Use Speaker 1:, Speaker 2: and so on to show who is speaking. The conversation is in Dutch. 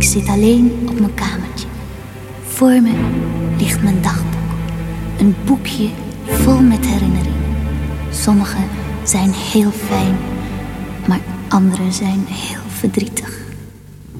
Speaker 1: zit alleen op mijn kamertje. Voor me ligt mijn dagboek. Een boekje vol met herinneringen. Sommige zijn heel fijn, maar andere zijn heel verdrietig.